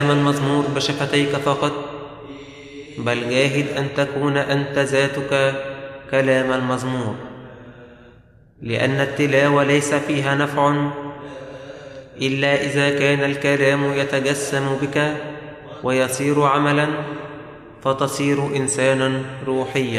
المزمور بشفتيك فقط، بل جاهد أن تكون أنت ذاتك كلام المزمور، لأن التلاوة ليس فيها نفع إلا إذا كان الكلام يتجسم بك ويصير عملا، فتصير إنسانا روحيا.